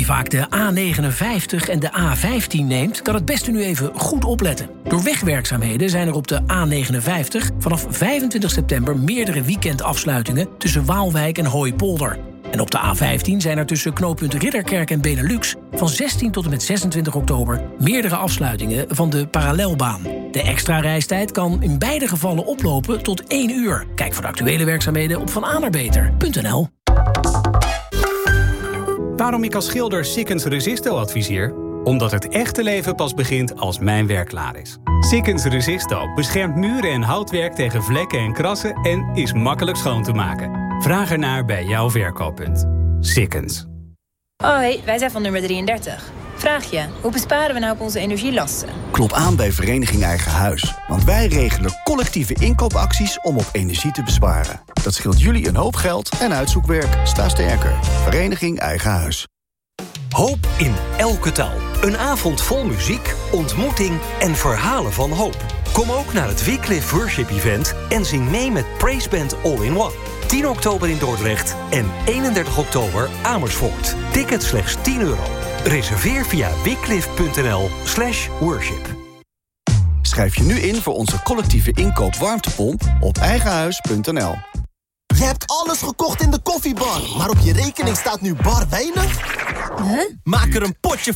vaak de A59 en de A15 neemt, kan het beste nu even goed opletten. Door wegwerkzaamheden zijn er op de A59 vanaf 25 september meerdere weekendafsluitingen tussen Waalwijk en Hooipolder. En op de A15 zijn er tussen knooppunt Ridderkerk en Benelux van 16 tot en met 26 oktober meerdere afsluitingen van de parallelbaan. De extra reistijd kan in beide gevallen oplopen tot 1 uur. Kijk voor de actuele werkzaamheden op vananerbeter.nl. Waarom ik als schilder Sikkens Resisto adviseer? Omdat het echte leven pas begint als mijn werk klaar is. Sikkens Resisto beschermt muren en houtwerk tegen vlekken en krassen en is makkelijk schoon te maken. Vraag ernaar bij jouw verkooppunt. Sikkens. Hoi, wij zijn van nummer 33. Vraag je, hoe besparen we nou op onze energielasten? Klop aan bij Vereniging Eigen Huis. Want wij regelen collectieve inkoopacties om op energie te besparen. Dat scheelt jullie een hoop geld en uitzoekwerk. Sta sterker. Vereniging Eigen Huis. Hoop in elke taal. Een avond vol muziek, ontmoeting en verhalen van hoop. Kom ook naar het Wycliffe Worship Event en zing mee met Praise Band All in One. 10 oktober in Dordrecht en 31 oktober Amersfoort. Tickets slechts €10. Reserveer via wycliffe.nl/worship. Schrijf je nu in voor onze collectieve inkoop warmtepomp op eigenhuis.nl. Je hebt alles gekocht in de koffiebar, maar op je rekening staat nu bar weinig? Huh? Maak er een potje